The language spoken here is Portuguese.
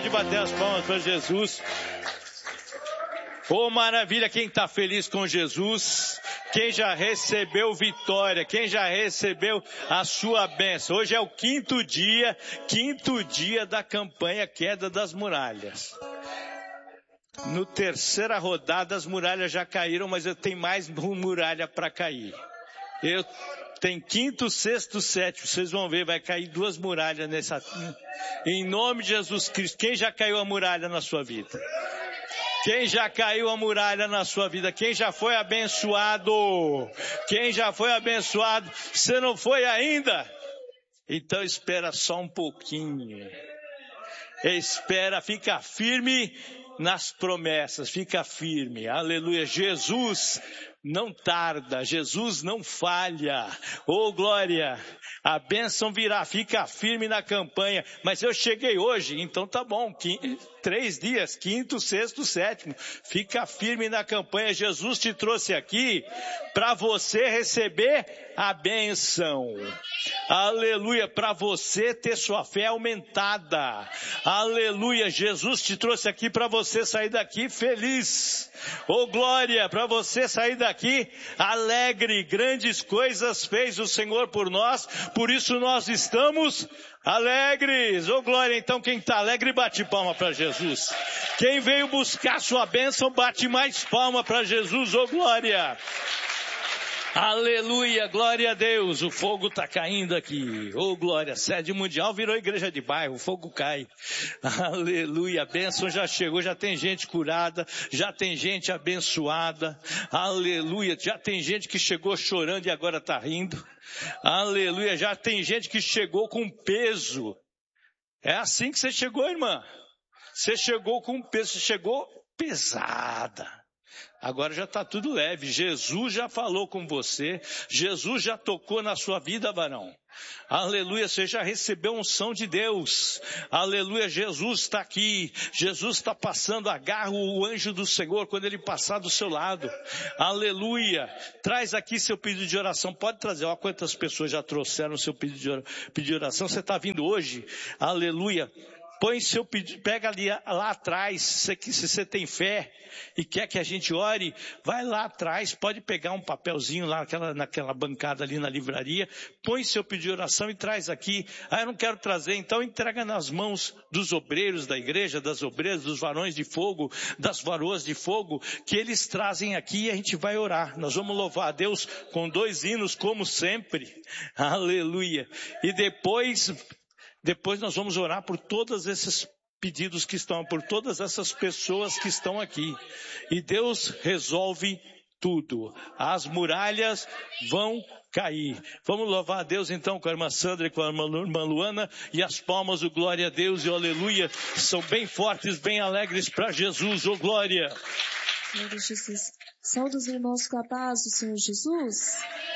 Pode bater as palmas para Jesus. Oh, maravilha, quem está feliz com Jesus, quem já recebeu vitória, quem já recebeu a sua bênção. Hoje é o quinto dia da campanha Queda das Muralhas. No terceira rodada as muralhas já caíram, mas eu tenho mais muralha para cair. Tem quinto, sexto, sétimo, vocês vão ver, vai cair 2 muralhas nessa. Em nome de Jesus Cristo, quem já caiu a muralha na sua vida? Quem já caiu a muralha na sua vida? Quem já foi abençoado? Quem já foi abençoado? Você não foi ainda? Então espera só um pouquinho. Espera, fica firme nas promessas, fica firme. Aleluia. Jesus não tarda, Jesus não falha. Oh, glória! A bênção virá, fica firme na campanha. Mas eu cheguei hoje, então tá bom. 3 dias, quinto, sexto, sétimo. Fica firme na campanha. Jesus te trouxe aqui para você receber a bênção. Aleluia, para você ter sua fé aumentada. Aleluia, Jesus te trouxe aqui para você sair daqui feliz. Oh, glória, para você sair daqui alegre. Grandes coisas fez o Senhor por nós, por isso nós estamos alegres. Oh, glória, então quem está alegre bate palma para Jesus. Quem veio buscar sua bênção bate mais palma para Jesus. Oh, glória. Aleluia, glória a Deus, o fogo está caindo aqui, oh glória, sede mundial virou igreja de bairro, o fogo cai, aleluia, a bênção já chegou, já tem gente curada, já tem gente abençoada, aleluia, já tem gente que chegou chorando e agora está rindo, aleluia, já tem gente que chegou com peso, é assim que você chegou, irmã, você chegou com peso, você chegou pesada. Agora já está tudo leve, Jesus já falou com você, Jesus já tocou na sua vida, varão. Aleluia, você já recebeu unção de Deus. Aleluia, Jesus está aqui, Jesus está passando, agarra o anjo do Senhor quando ele passar do seu lado. Aleluia, traz aqui seu pedido de oração, pode trazer, olha quantas pessoas já trouxeram seu pedido de oração, você está vindo hoje, aleluia. Põe seu pedido, pega ali lá atrás, se você tem fé e quer que a gente ore, vai lá atrás, pode pegar um papelzinho lá naquela bancada ali na livraria, põe seu pedido de oração e traz aqui. Ah, eu não quero trazer, então entrega nas mãos dos obreiros da igreja, das obreiras, dos varões de fogo, das varoas de fogo, que eles trazem aqui e a gente vai orar. Nós vamos louvar a Deus com 2 hinos como sempre, aleluia, e depois nós vamos orar por todos esses pedidos que estão, por todas essas pessoas que estão aqui. E Deus resolve tudo. As muralhas vão cair. Vamos louvar a Deus então com a irmã Sandra e com a irmã Luana. E as palmas, o glória a Deus e o aleluia, são bem fortes, bem alegres para Jesus. Oh, glória! Glória a Jesus. Saúde os irmãos com a paz do Senhor Jesus.